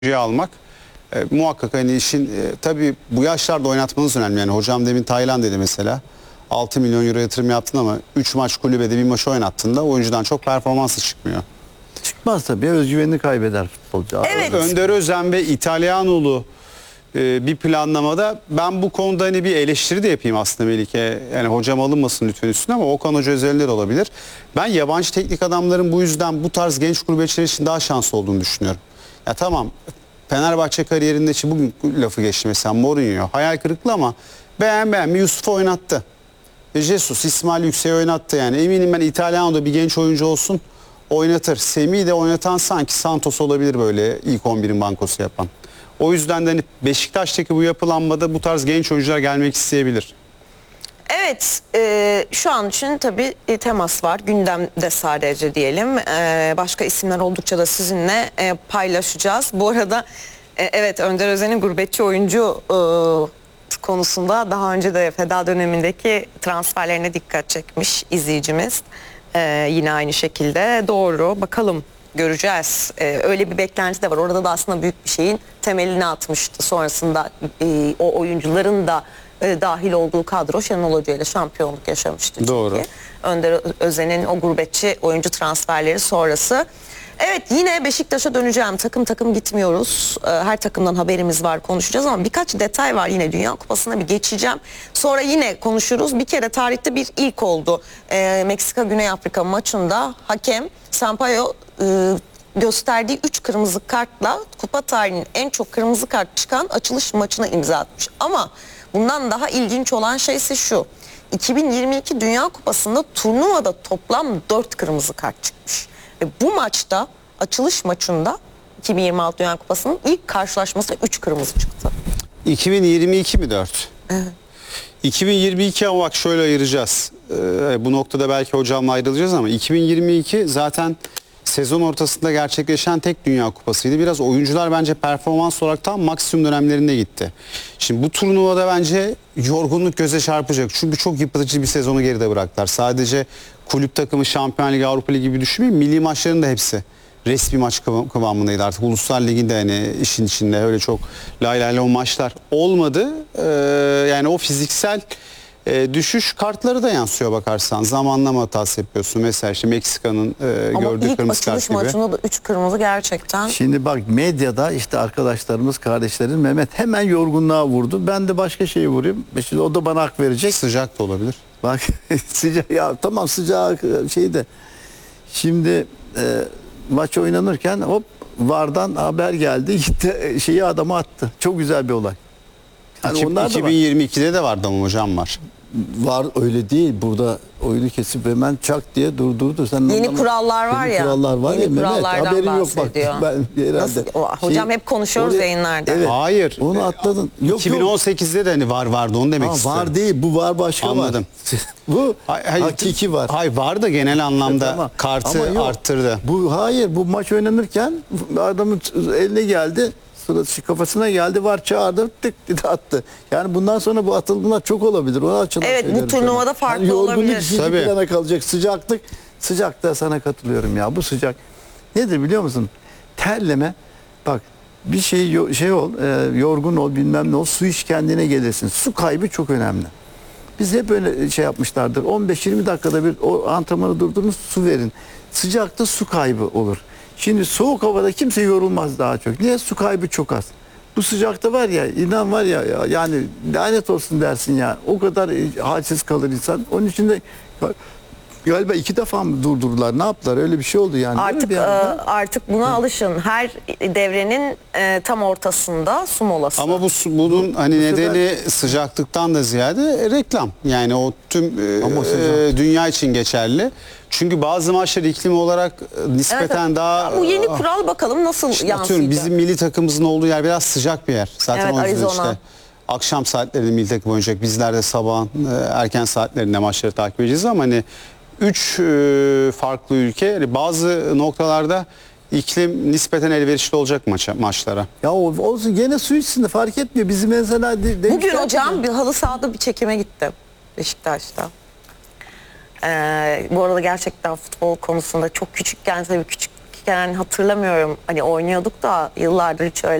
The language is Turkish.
almak muhakkak hani işin tabii bu yaşlarda oynatmanız önemli. Yani hocam demin Taylan dedi mesela. 6 milyon euro yatırım yaptın ama 3 maç kulübede bir maç oynattığında oyuncudan çok performansı çıkmıyor. Çıkmaz tabii. Özgüvenini kaybeder futbolcu. Evet. Önder Özen ve İtalyanolu bir planlamada ben bu konuda hani bir eleştiri de yapayım aslında Melike. Yani hocam alınmasın lütfen üstüne ama Okan Hoca özelinde de olabilir. Ben yabancı teknik adamların bu yüzden bu tarz genç gurbetçiler için daha şanslı olduğunu düşünüyorum. Ya tamam, Fenerbahçe kariyerinde için bugün lafı geçti mesela Mourinho. Hayal kırıklığı ama beğen Yusuf'u oynattı. Jesus, İsmail Yüksek'i oynattı yani. Eminim ben İtalyana'da bir genç oyuncu olsun oynatır. Semih'i de oynatan sanki Santos olabilir böyle ilk 11'in bankosu yapan. O yüzden de hani Beşiktaş'taki bu yapılanmada bu tarz genç oyuncular gelmek isteyebilir. Evet, şu an için tabii temas var. Gündemde sadece diyelim. Başka isimler oldukça da sizinle paylaşacağız. Bu arada evet, Önder Özen'in gurbetçi oyuncu konusunda daha önce de feda dönemindeki transferlerine dikkat çekmiş izleyicimiz. Yine aynı şekilde doğru. Bakalım, göreceğiz. Öyle bir beklenti de var. Orada da aslında büyük bir şeyin temelini atmıştı. Sonrasında o oyuncuların da dahil olduğu kadro Şenol Hoca ile şampiyonluk yaşamıştı. Çünkü. Doğru. Önder Özen'in o gurbetçi oyuncu transferleri sonrası. Evet, yine Beşiktaş'a döneceğim. Takım takım gitmiyoruz. Her takımdan haberimiz var, konuşacağız ama birkaç detay var, yine Dünya Kupası'na bir geçeceğim. Sonra yine konuşuruz. Bir kere tarihte bir ilk oldu. Meksika-Güney Afrika maçında hakem Sampaio gösterdiği 3 kırmızı kartla kupa tarihinin en çok kırmızı kart çıkan açılış maçına imza atmış. Ama bundan daha ilginç olan şey ise şu. 2022 Dünya Kupası'nda turnuvada toplam 4 kırmızı kart çıkmış. Ve bu maçta, açılış maçında 2026 Dünya Kupası'nın ilk karşılaşmasında 3 kırmızı çıktı. 2022 mi 4? Evet. 2022 ama bak şöyle ayıracağız. Bu noktada belki hocamla ayrılacağız ama 2022 zaten sezon ortasında gerçekleşen tek Dünya Kupası'ydı. Biraz oyuncular bence performans olarak tam maksimum dönemlerinde gitti. Şimdi bu turnuvada bence yorgunluk göze çarpacak. Çünkü çok yıpratıcı bir sezonu geride bıraktılar. Sadece kulüp takımı, Şampiyon Ligi, Avrupa Ligi gibi düşünmeyin. Milli maçların da hepsi resmi maç kıvamındaydı artık. Uluslar Ligi'nde hani işin içinde öyle çok lay lay lay maçlar olmadı. Yani o fiziksel düşüş kartları da yansıyor bakarsan. Zamanlama hatası yapıyorsun. Mesela işte Meksika'nın gördüğü kırmızı kart gibi. Ama ilk açılış maçında da 3 kırmızı gerçekten. Şimdi bak, medyada işte arkadaşlarımız, kardeşlerim, Mehmet hemen yorgunluğa vurdu. Ben de başka şeyi vurayım. Şimdi o da bana hak verecek. Sıcak da olabilir. Bak sıcak ya, tamam, sıcak şeyde. Şimdi maç oynanırken hop VAR'dan haber geldi. Gitti şeyi adama attı. Çok güzel bir olay. Yani onlar da var. 2022'de de vardı ama hocam var. Var, öyle değil. Burada oyunu kesip hemen çak diye durdurdu. Sen Yeni kurallar var ya. Kurallar var yeni ya Mehmet. kurallardan Haberin yok bak. bahsediyor. Ben herhalde. Nasıl? Hocam hep konuşuyoruz yayınlarda. Evet. Hayır. Onu atladın. Yok 2018'de de hani var vardı onu demek Ha, istiyorum. var değil. Bu var, başka Anladım. var. Bu Hayır, hakiki var. Hayır, var da genel anlamda Tamam. kartı Ama yok. arttırdı. Bu hayır, bu maç oynanırken adamın eline geldi. Sırası kafasına geldi, var çağırdı, tık tık attı. Yani bundan sonra bu atılımlar çok olabilir. Ona açılan Evet, bu şeyler turnuvada sana. farklı yorgunluk olabilir. ikinci Tabii. plana kalacak. Sıcaklık. Sıcakta sana katılıyorum ya. Bu sıcak nedir biliyor musun? Terleme. Bak, bir şey ol, yorgun ol, bilmem ne ol, su iç, kendine gelirsin. Su kaybı çok önemli. Biz hep öyle şey yapmışlardır. 15-20 dakikada bir o antrenmanı durdurun, su verin. Sıcakta su kaybı olur. Şimdi soğuk havada kimse yorulmaz daha çok. Niye? Su kaybı çok az. Bu sıcakta var ya, inan var ya, yani lanet olsun dersin ya. O kadar halsiz kalır insan. Onun için de galiba 2 defa mı durdurdular? Ne yaptılar? Öyle bir şey oldu yani. Artık buna alışın. Her devrenin tam ortasında su molası. Ama bunun hani nedeni sıcaklıktan da ziyade reklam. Yani o tüm dünya için geçerli. Çünkü bazı maçlar iklim olarak nispeten Evet, daha... bu yeni kural bakalım nasıl atıyorum, yansıyacak. bizim milli takımımızın olduğu yer biraz sıcak bir yer. Zaten Evet, o yüzden Arizona. işte akşam saatlerinde milli takım oynayacak. Bizler de sabahın erken saatlerinde maçları takip edeceğiz ama hani 3 farklı ülke, hani bazı noktalarda iklim nispeten elverişli olacak maçlara. Ya olsun, gene su içsin de fark etmiyor. Bizim mesela Bugün hocam bir halı sahada bir çekime gittim Beşiktaş'ta. Bu arada gerçekten futbol konusunda çok küçükken, tabii küçük çocukken hani hatırlamıyorum. Hani oynuyorduk da yıllardır hiç öyle